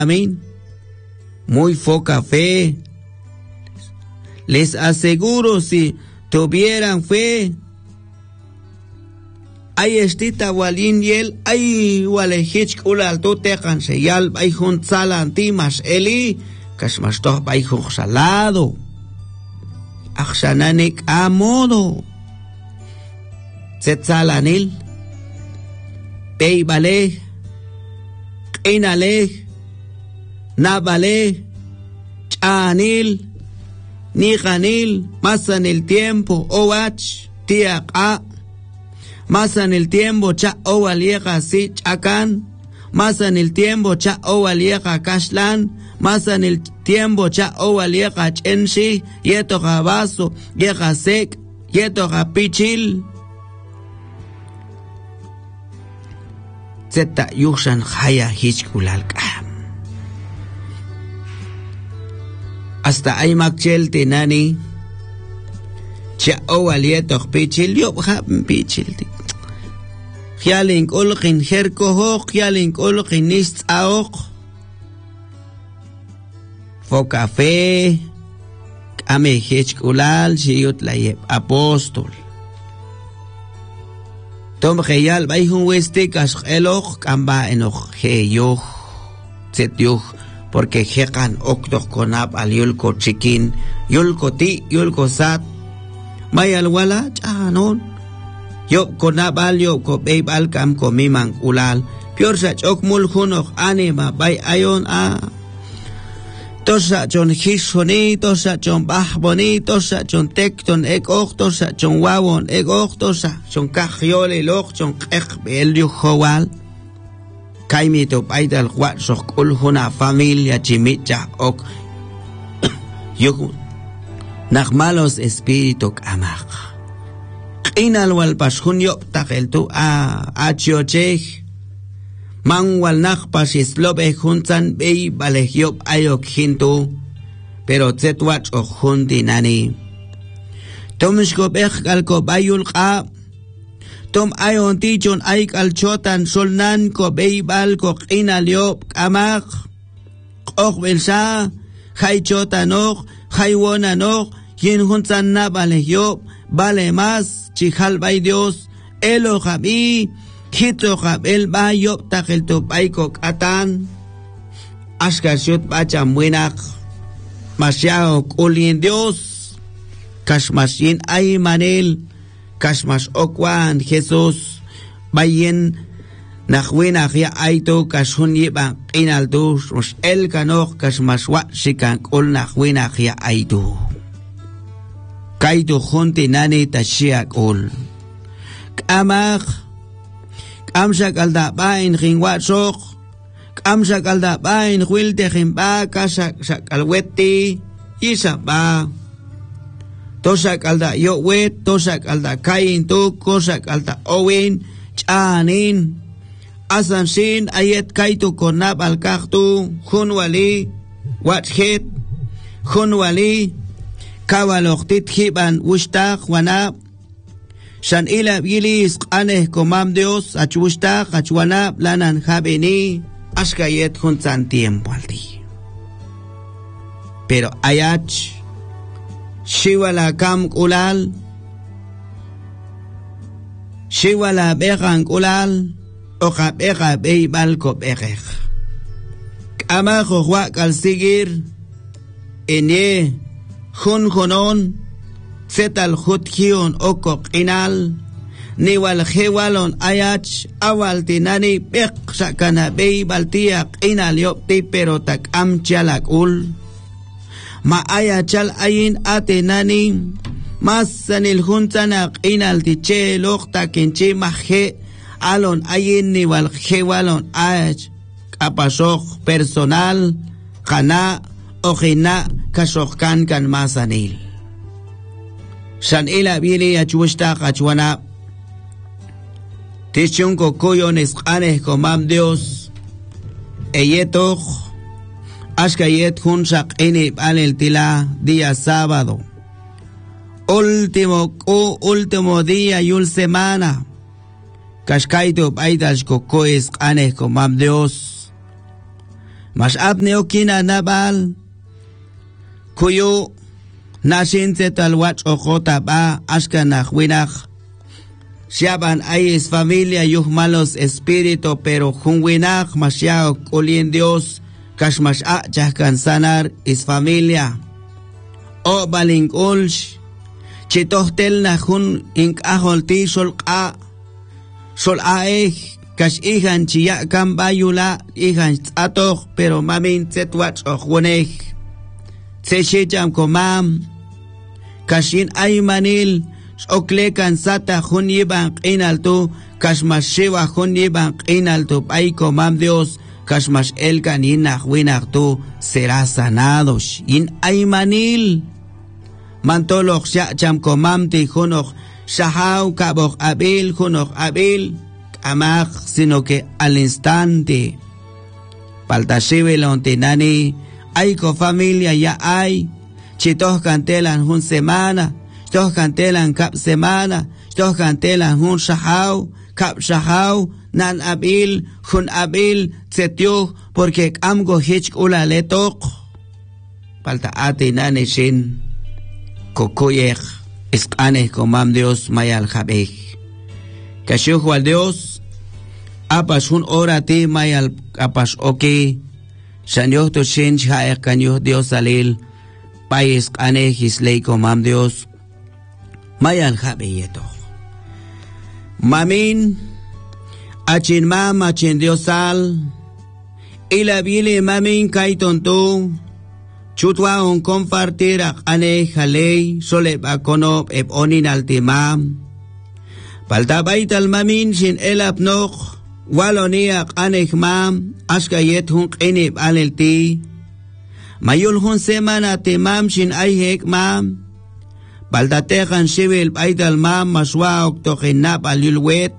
Amén. Muy poca fe. Les aseguro, si tuvieran fe, ay estita walin yel, ay walehich ulal tu tekan seyal, ay jun salan timas eli, kasmas toh ay jun salado. Aksananik amodo. Setsalanil. Pei bale. Inale. Nabale. Chanil. Niganil. Masan el tiempo. Owach. Tiaqa. Masan el tiempo. Cha owaliega si chakan. Masan el tiempo. Cha owaliega kashlan. Masan el tiempo cha owaliega chenshi. Yeto gabaso. Yega sek. Yeto gapichil. Zeta yushan haya hichkulalka. Hasta ay makchel tinani. Cha owalieto pichil. Yo pichil. Hialink ulkin herkohok. Hialink ulkin nist aok. Foca fe, ame hechkulal, shiyut layeb apóstol. Tom heyal baihun westik ash eloch, kamba enoch heyoch, zetyoch, porque hekan oktoch konap al yulko chikin, yulko ti, yulko sat, mayal wala, chanon. Yop konap al yop ko beib al kam ko mimang ulal, piorsa chok mulhunoch anima bay ayon Tosa chon hishoni, tosa chon bahboni, tosa chon tekton ekok, tosa chon wawon ekok, tosa chon kajiole lok, chon kek belio howal. Kaimito paidal huat sok ulhuna familia chimicha ok. Yuk nakmalos espíritu amak. Inal wal pashun yop takeltu achiochech. Manwal nakpas islobe juntan bei balehiop ayok hintu, pero zetwach o junti nani. Tomishko bechkalko bayul ka, tom ayon tichon aik al chotan solnan ko bei balko inaliop kamak, ok belsa, hay chotanok, hay wonanok, yin juntan na balehiop, vale más, chihal bay Dios, elo jabi, Kito el bayo takel to paiko katan askashut bacha muenak masyao kulin Dios kashmashin ay manil kashmas okwan Jesus bayen nakhwina khya aito kashun yiba inaldu ros el kanok kashmaswa shikan kul nakhwina khya aito kaito junti nani tashia kul kamak Kamsa kalda bain ringwa sok, kamsa kalda bain huilte rimba kasa kalweti isa ba. Tosa kalda yo wet, tosa kalda kain tu, kosa kalda owin, chanin. Asan sin ayet kaitu konab al kaktu, hunwali, wathet, hunwali, kawaloktit hiban wustak wanab. Shan ila bilis aneh komam Dios achusta achuana lanan habeni askayet juntan tiempo al día. Pero ayach shiwala kam kulal shiwala began kulal oka bega beibal ko begeg. Kama khwa kal sigir enye hun Zetal hutkion okok inal, niwal hewalon ayach, awal tinani pek sakana bei baltiak inal yopti pero tak amchalak ul. Ma ayachal ayin atenani, mas sanil huntanak inal tiche lokta kenche mahe, alon ayin niwal hewalon ayach, kapasok personal, kana, ojina, kasokkan kan masanil. San ila bili achusta kachuana. Tichun kokoyon esqanes komam Dios. Eyetoch. Ashkayet hunsak inib alel tila día sábado. Último día y semana. Kashkaito paitas kokoes esqanes komam Dios. Mas abneokina nabal. Kuyo nasinse talwach ojota ba ashkanach winach. Siaban es familia yuh malos espíritu pero junwinach masyao kulien Dios kashmash chahkan sanar is familia. O baling ulsh chitohtel na hun ink aholti sol kash ihan chiya kan bayula ihan atoch pero mamin tsetwach ojwonech tseshecham komam kashin ay manil oklekan sata hun yiban qinaltu kashmash shiwa hun yiban qinaltu ay komam Dios kashmash elkan yinach winach tu será sanados yin ay manil mantoloch cham komam ti hunok shahaw kabok abil hunok abil amach, sino que al instante. Paltashive lontinani, hay co familia ya hay, chitos cantelan un semana, chitos cantelan cap semana, chitos cantelan un shahau, cap shahau, nan abil, hun abil, tsetio, porque amgo hich ula letok. Palta ati nani shin, kokuyech, escane comam Dios mayal jabej. Kashuhu al Dios, apas un orati mayal apas oki, shanyoh to shinch haek kanyoh Dios alil, pais kanehis lei comam Dios, mayal jabeyeto. Mamin, achin mam achin Dios al, ila bile mamin kaitontu, chutwa on compartir akane jalei, sole bakono eb onin altimam, paltabait al mamin sin el apnoch, walonia qanek mam, askayet hun qinib alelti, mayul hun semana timam sin ayhek mam, paltatejan sibil bait al mam maswa octogenap al yulwet,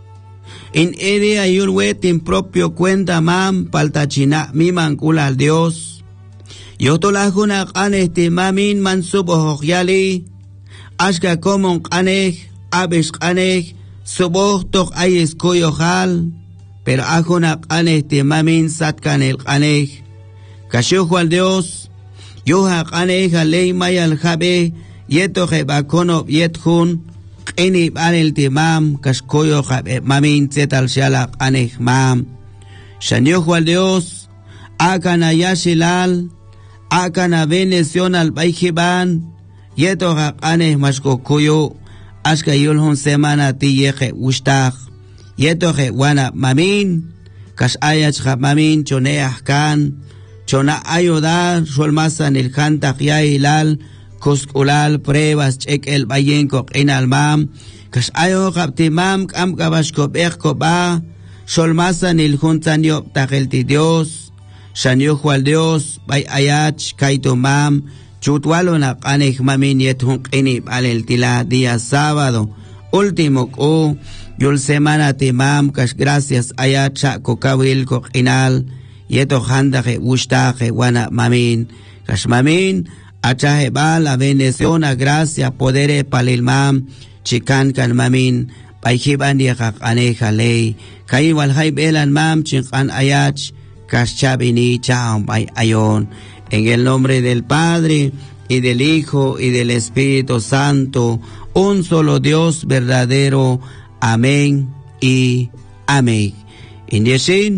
in ere ayulwet in propio cuenta mam, paltachina miman kula al Dios, yotolajuna qanek timamin mansubo hokyali, aska komon qanek, abis qanek, suboh tok ayes koyohal, pero ajuna qanek timamin satkan el qanek, kashuhu al Dios, yuha qanek alei mayal jabe, yetoje bakono yethun, qinib anel timam, kashkoyo jabe mamin zetal shala qanek mam, shanyuhu al Dios, akana yashilal, akana bendición al baijiban, yetoja qanek mashkokuyo, aska yulhun semana ti yeje ushtag, yetoje wana mamin, kas ayach mamin choneah kan, chona ayudar, solmasan el kantak ya hilal, kuskulal pruebas chek el bayenko inal mam, kas ayo kaptimam kam kabashko bechko ba, solmasan el juntan yop tagelti Dios, shanyuhu al Dios, bay ayach kaito mam, chutwalo na qanek mamin yethun qinib alel tila día sábado, último ko, yul semana timam, kash gracias ayacha kokawil kokinal, yeto handaje ustaje wana mamin, kash mamin, achaje ba la bendición a gracia podere palil mam, chikan kan mamin, paijiban yekak aneja ley, kaiwal haibelan mam chinkan ayach, kash chabini chaum bay ayon, en el nombre del Padre, y del Hijo, y del Espíritu Santo, un solo Dios verdadero. Amén y amén. Indiesin,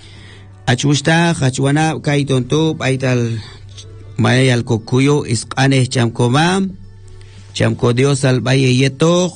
achusta, achuana, kaitonto, paital, mayal kokuyo, isqanes chamkomam, chamko Dios al valle yetoch,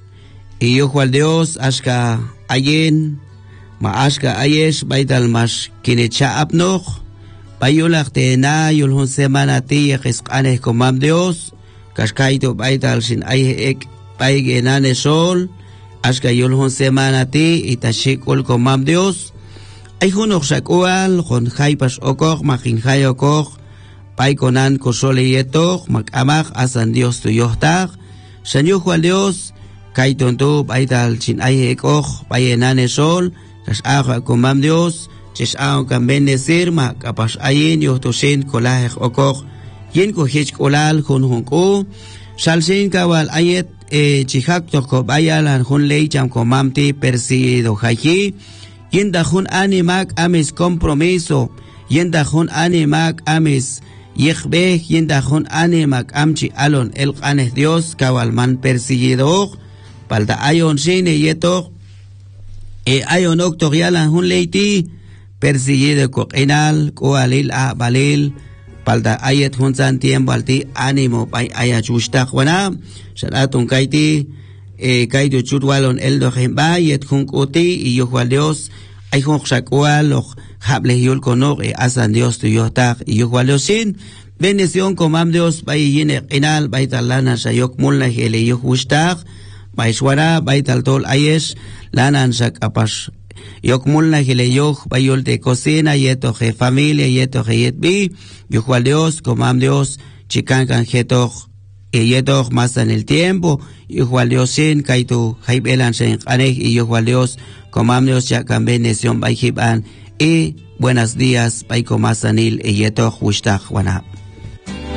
y yo al Dios, ashka ayen, ma ashka ayesh, paital mas kinecha apnoch, payulach tena, yulhun semana ti, isqanes komam Dios, kashkaito paital sin ayek, paigenane sol, ashka yulhun semana ti itashikul komam Dios ay hunok shakual hon haipas okok makin hay okok pay konan kosole yetok makamach asan Dios tu yohtag shanyuhu al Dios kay tonto paital chin ay ekok payenane sol kas aga komam Dios chis ao kan bendecir makapas ayin yohtosin kolahek okok yen ko hich kolal hun ko salsin kawal ayet chihak toko bayalan hun ley cham komamti persido haji yenda hun animak amis compromiso yendajun animak amis yechbeh yendajun animak amchi alon el qanes Dios kawalman perseguidor palda ayon shine yeto ayon oktor yalan hun leiti perseguido coqinal coalil a balil palda ayet hun san tiempo alti ánimo pay ayachushta wana sharatun kaiti kaitu chutwalon el dojemba yet hun koti y yo Dios ay hun shakwal hable yul konok asan Dios tu yotak y yo sin bendición comam Dios bay yine qinal bay talana shayok mulna hele yo hushtak bay shwara bay tal tol ayesh lanan shak apash yok mulna hele yok bayol de cocina yeto je familia yeto je yet bi yo Dios comam Dios chikan kan jetok yeto más en el tiempo yo Dios sin kaitu haibelan shen qanej y yo Dios comam Dios ya kan bendición bay hiban y buenos días bay comasanil yeto hushtak wana